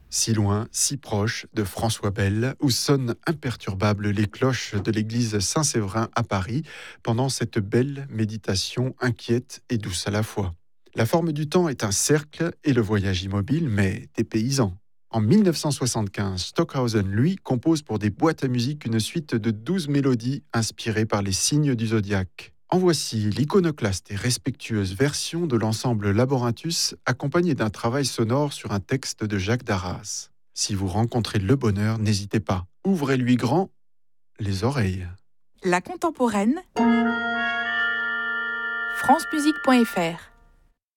Si loin, si proche de François Bell, où sonnent imperturbables les cloches de l'église Saint-Séverin à Paris, pendant cette belle méditation inquiète et douce à la fois. La forme du temps est un cercle et le voyage immobile, mais dépaysant. En 1975, Stockhausen, lui, compose pour des boîtes à musique une suite de 12 mélodies inspirées par les signes du zodiaque. En voici l'iconoclaste et respectueuse version de l'ensemble Laborinthus, accompagnée d'un travail sonore sur un texte de Jacques Darras. Si vous rencontrez le bonheur, n'hésitez pas. Ouvrez-lui grand les oreilles. La contemporaine, francemusique.fr